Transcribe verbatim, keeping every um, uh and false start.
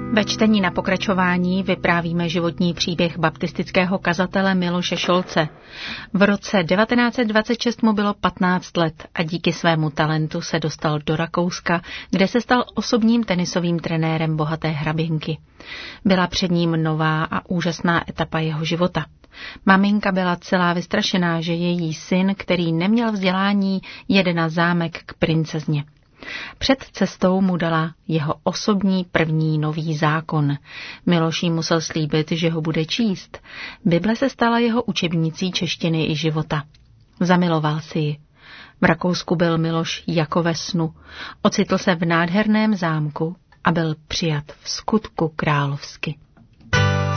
Ve čtení na pokračování vyprávíme životní příběh baptistického kazatele Miloše Šolce. V roce devatenáct set dvacet šest mu bylo patnáct let a díky svému talentu se dostal do Rakouska, kde se stal osobním tenisovým trenérem bohaté hraběnky. Byla před ním nová a úžasná etapa jeho života. Maminka byla celá vystrašená, že její syn, který neměl vzdělání, jede na zámek k princezně. Před cestou mu dala jeho osobní první nový zákon. Miloš jí musel slíbit, že ho bude číst. Bible se stala jeho učebnicí češtiny i života. Zamiloval si ji. V Rakousku byl Miloš jako ve snu. Ocitl se v nádherném zámku a byl přijat v skutku královsky.